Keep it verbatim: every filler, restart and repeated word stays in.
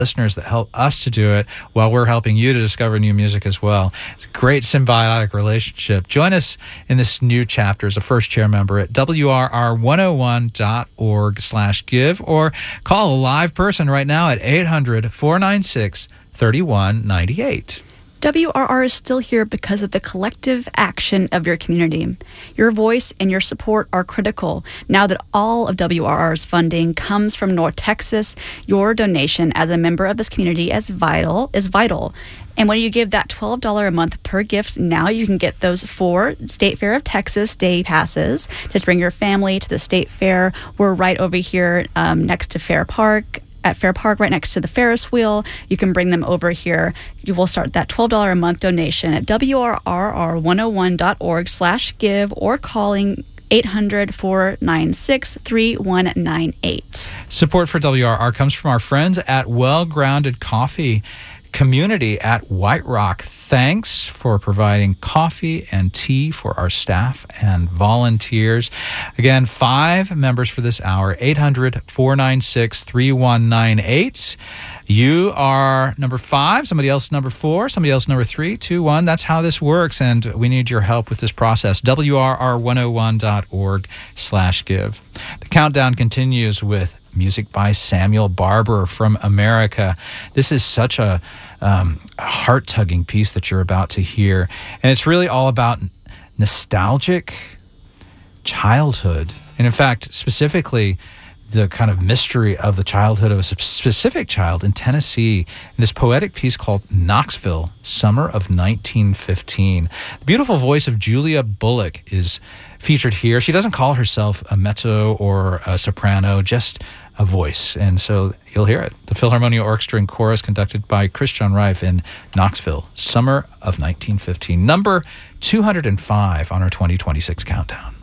listeners that help us to do it while we're helping you to discover new music as well. It's a great symbiotic relationship. Join us in this new chapter as a first chair member at W R R one oh one dot org slash give, or call a live person right now at eight hundred, four nine six, three one nine eight. W R R is still here because of the collective action of your community. Your voice and your support are critical. Now that all of W R R's funding comes from North Texas, your donation as a member of this community is vital. Is vital. And when you give that twelve dollars a month per gift, now you can get those four State Fair of Texas day passes to bring your family to the State Fair. We're right over here um, next to Fair Park. At Fair Park, right next to the Ferris wheel. You can bring them over here. You will start that twelve dollars a month donation at W R R one oh one dot org slash give or calling eight hundred, four nine six, three one nine eight. Support for W R R comes from our friends at Well Grounded Coffee Community at White Rock. Thanks for providing coffee and tea for our staff and volunteers. Again, five members for this hour, eight hundred, four nine six, three one nine eight. You are number five, somebody else number four, somebody else number three, two, one. That's how this works, and we need your help with this process. W R R one oh one dot org slash give. The countdown continues with music by Samuel Barber from America. This is such a um, heart-tugging piece that you're about to hear, and it's really all about nostalgic childhood. And in fact, specifically, the kind of mystery of the childhood of a specific child in Tennessee in this poetic piece called Knoxville, Summer of nineteen fifteen. The beautiful voice of Julia Bullock is featured here. She doesn't call herself a mezzo or a soprano, just a voice. And so you'll hear it. The Philharmonia Orchestra and Chorus, conducted by Christian Reif in Knoxville, Summer of nineteen fifteen. Number two hundred five on our twenty twenty-six countdown.